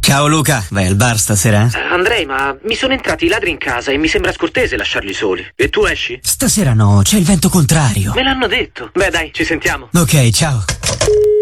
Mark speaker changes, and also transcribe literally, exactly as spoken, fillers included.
Speaker 1: Ciao Luca, vai al bar stasera?
Speaker 2: Uh, Andrei, ma mi sono entrati i ladri in casa e mi sembra scortese lasciarli soli. E tu esci?
Speaker 1: Stasera no, c'è il vento contrario.
Speaker 2: Me l'hanno detto. Beh dai, ci sentiamo.
Speaker 1: Ok, ciao.